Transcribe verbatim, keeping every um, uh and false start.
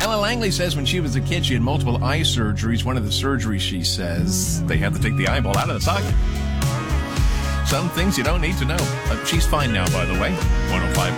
Ella Langley says when she was a kid, she had multiple eye surgeries. One of the surgeries, she says, they had to take the eyeball out of the socket. Some things you don't need to know. Uh, she's fine now, by the way. one oh five